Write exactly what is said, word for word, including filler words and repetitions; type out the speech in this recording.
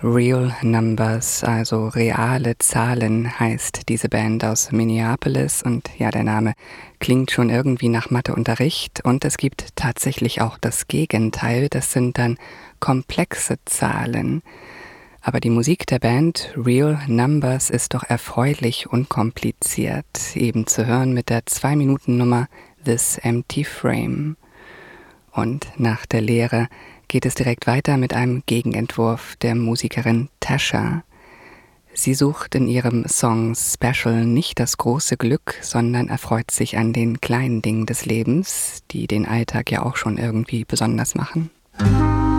Real Numbers, also reale Zahlen, heißt diese Band aus Minneapolis. Und ja, der Name klingt schon irgendwie nach Matheunterricht. Und es gibt tatsächlich auch das Gegenteil. Das sind dann komplexe Zahlen. Aber die Musik der Band Real Numbers ist doch erfreulich unkompliziert. Eben zu hören mit der zwei Minuten Nummer This Empty Frame. Und nach der Lehre geht es direkt weiter mit einem Gegenentwurf der Musikerin Tasha. Sie sucht in ihrem Song Special nicht das große Glück, sondern erfreut sich an den kleinen Dingen des Lebens, die den Alltag ja auch schon irgendwie besonders machen.